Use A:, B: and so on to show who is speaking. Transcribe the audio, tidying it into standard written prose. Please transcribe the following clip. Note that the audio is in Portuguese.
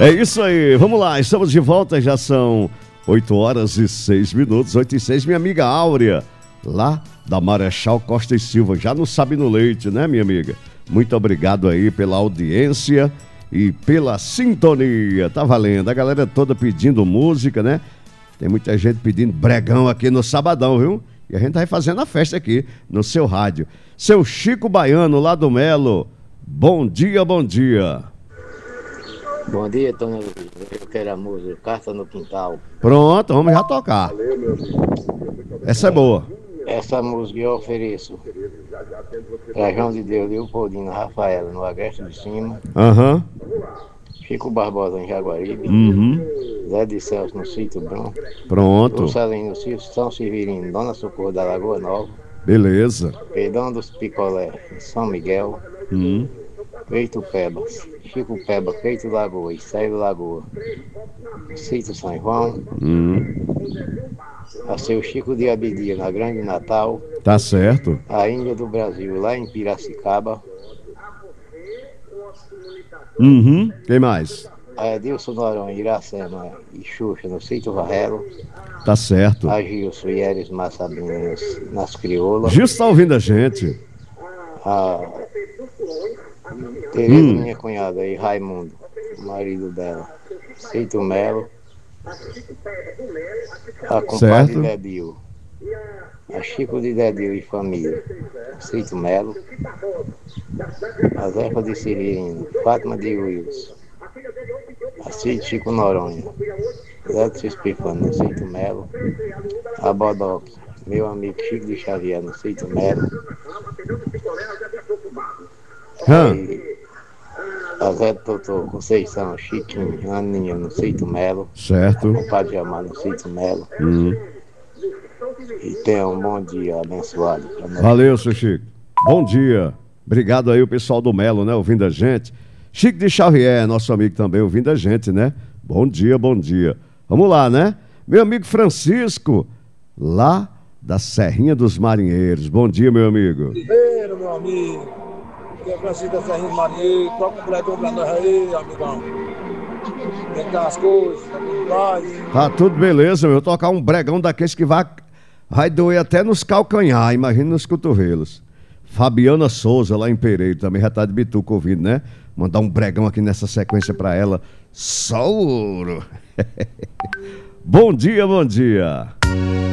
A: É isso aí, vamos lá, estamos de volta, já são 8h06, 8h06, minha amiga Áurea, lá da Marechal Costa e Silva, já no Sabino Leite, né, minha amiga? Muito obrigado aí pela audiência e pela sintonia, tá valendo, a galera toda pedindo música, né? Tem muita gente pedindo bregão aqui no sabadão, viu? E a gente vai fazendo a festa aqui no seu rádio. Seu Chico Baiano, lá do Melo, bom dia, bom dia.
B: Bom dia, Tony Luiz. Eu quero a música Carta no Quintal.
A: Pronto, vamos já tocar. Essa é boa.
B: Essa música eu ofereço para João de Deus, Leopoldina, Rafaela, no Agreste de Cima.
A: Aham.
B: Chico Barbosa, em Jaguaribe. Zé de Celso, no Sítio Brão.
A: Pronto.
B: Ursalim, no Sítio São Severino, Dona Socorro da Lagoa Nova.
A: Beleza.
B: Pedão dos Picolé, em São Miguel. Peito Pebas, Chico Peba, Peito Lagoa e Célio Lagoa, Sítio São João. A seu Chico de Abidia, na Grande Natal.
A: Tá certo.
B: A Índia do Brasil, lá em Piracicaba.
A: Quem mais?
B: A Edilson Noronha, Iracema e Xuxa, no Sítio Varrelo.
A: Tá certo.
B: A Gilson e Eres Massabinas, nas Crioulas.
A: Gilson tá ouvindo a gente.
B: A Tereza, minha cunhada, e Raimundo, o marido dela. Sítio Melo. A compadre Dedil. A Chico de Dedil e família. Sítio Melo. A Zefa de Severino. Fátima de Wilson. A Cid Chico Noronha. Zé de Espifano, no Sítio Melo. A Bodoc, meu amigo Chico de Xavier, no Sítio Melo. A Zé do Totô, Conceição, Chiquinho, Aninha, no Sítio Melo.
A: Certo.
B: O Padre Amar, no Sítio Melo. E tenha um bom dia abençoado.
A: Valeu, seu Chico. Bom dia. Obrigado aí o pessoal do Melo, né, ouvindo a gente. Chico de Xavier, nosso amigo também, ouvindo a gente, né? Bom dia, bom dia. Vamos lá, né? Meu amigo Francisco, lá da Serrinha dos Marinheiros. Bom dia, meu amigo.
C: Primeiro, meu amigo. Aqui é Francisco da Serrinha dos Marinheiros. Toca um bregão pra nós aí, amigão. Tem que dar as coisas, tá tudo paz.
A: Tá tudo beleza, meu. Eu tocar um bregão daqueles que vai doer até nos calcanhar, imagina nos cotovelos. Fabiana Souza, lá em Pereira, também já tá de bituca ouvindo, né? Mandar um bregão aqui nessa sequência pra ela. Só ouro. Bom dia, bom dia.